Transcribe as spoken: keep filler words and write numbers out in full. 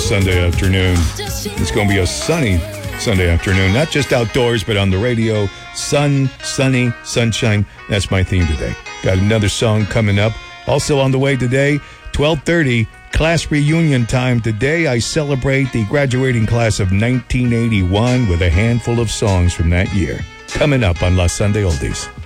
Sunday afternoon. It's going to be a sunny Sunday afternoon, not just outdoors, but on the radio. Sun, sunny, sunshine. That's my theme today. Got another song coming up. Also on the way today, twelve thirty, class reunion time. Today I celebrate the graduating class of nineteen eighty-one with a handful of songs from that year. Coming up on La Sunday Oldies.